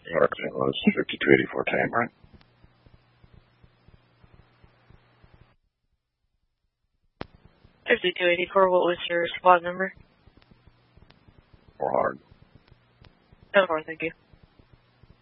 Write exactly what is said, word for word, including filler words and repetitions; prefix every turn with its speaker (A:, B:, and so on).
A: Everything was fifty-two eighty-four Tam, right?
B: fifty-two eighty-four, what was your squad number?
A: Four hard.
B: ten four, thank you.